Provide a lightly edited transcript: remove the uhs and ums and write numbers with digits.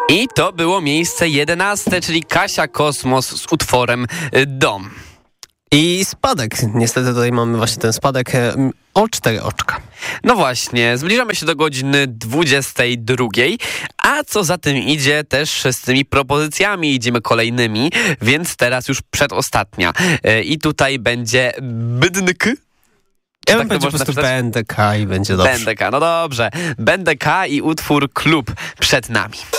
I to było miejsce 11, czyli Kasia Kosmos z utworem Dom. I spadek. Niestety tutaj mamy właśnie ten spadek o 4 oczka. No właśnie, zbliżamy się do godziny 22, a co za tym idzie też z tymi propozycjami idziemy kolejnymi, więc teraz już przedostatnia. I tutaj będzie Bydnk. Ja bym powiedział po prostu BNDK i będzie dobrze. BNDK, no dobrze. BNDK i utwór Klub przed nami.